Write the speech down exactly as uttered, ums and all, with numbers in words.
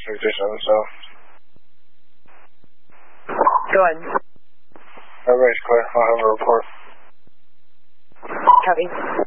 Victor seven South. Go ahead. Everybody's clear. I'll have a report. Copy.